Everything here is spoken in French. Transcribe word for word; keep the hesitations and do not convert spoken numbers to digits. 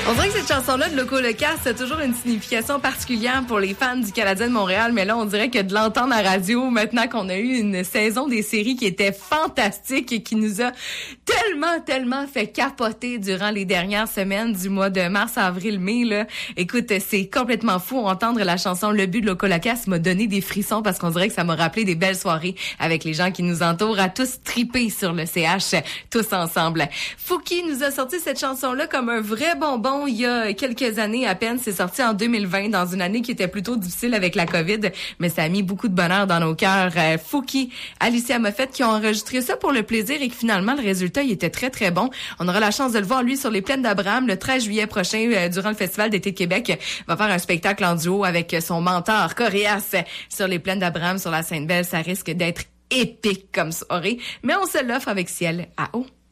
On dirait que cette chanson-là de Loco Locas a toujours une signification particulière pour les fans du Canadien de Montréal, mais là, on dirait que de l'entendre à radio, maintenant qu'on a eu une saison des séries qui était fantastique et qui nous a tellement, tellement fait capoter durant les dernières semaines du mois de mars, avril, mai, là. Écoute, c'est complètement fou. Entendre la chanson Le but de Loco Locas m'a donné des frissons parce qu'on dirait que ça m'a rappelé des belles soirées avec les gens qui nous entourent, à tous triper sur le C H, tous ensemble. Fouki nous a sorti cette chanson-là comme un vrai bonbon il y a quelques années à peine. C'est sorti en deux mille vingt, dans une année qui était plutôt difficile avec la COVID, mais ça a mis beaucoup de bonheur dans nos cœurs. Euh, Fouki, Alicia Moffett qui ont enregistré ça pour le plaisir et que finalement le résultat il était très très bon. On aura la chance de le voir lui sur les plaines d'Abraham le treize juillet prochain euh, durant le Festival d'été de Québec. Il va faire un spectacle en duo avec son mentor Coréas sur les plaines d'Abraham sur la Sainte-Belle. Ça risque d'être épique comme soirée, mais on se l'offre avec Ciel à eau.